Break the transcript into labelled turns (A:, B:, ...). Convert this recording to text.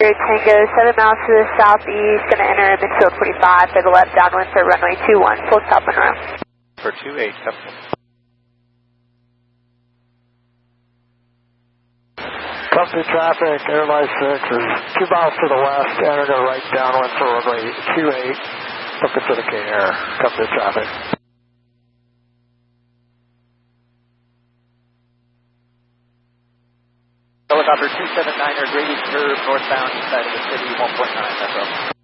A: Tango, 7 miles to the southeast, going to enter midfield 45 for the left downwind for runway 21, full stop and row.
B: For 28, copy.
C: Company traffic, Airline 6 is 2 miles to the west, entering a right downwind for runway 28, looking for the K-Air. Company traffic.
B: Helicopter 279er, gradient curve northbound east side of the city, 1.9, that's all.